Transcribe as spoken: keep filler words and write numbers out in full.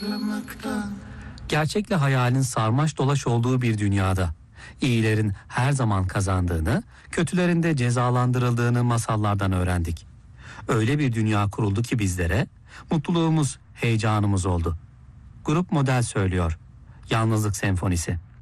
Gerçekle hayalin sarmaş dolaş olduğu bir dünyada iyilerin her zaman kazandığını, kötülerin de cezalandırıldığını masallardan öğrendik. Öyle bir dünya kuruldu ki bizlere mutluluğumuz, heyecanımız oldu. Grup Model söylüyor. Yalnızlık Senfonisi.